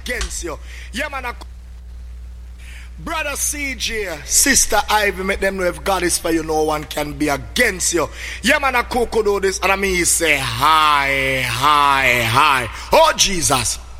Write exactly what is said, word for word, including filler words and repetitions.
against you. Yeah, man. I... Brother C J, Sister Ivy, make them know if God is for you, no one can be against you. Yeah, man. I could do this, and I mean, he say, hi, hi, hi. Oh, Jesus.